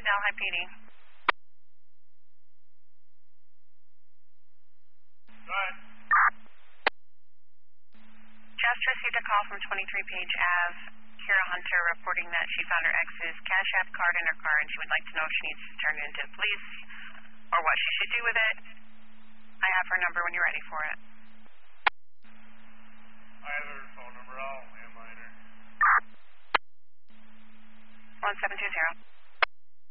Delhi PD. Go ahead. Just received a call from 23 Page Ave, Kira Hunter, reporting that she found her ex's Cash App card in her car and she would like to know if she needs to turn it into the police or what she should do with it. I have her number when you're ready for it. I have her phone number. I'll landline her. 1720.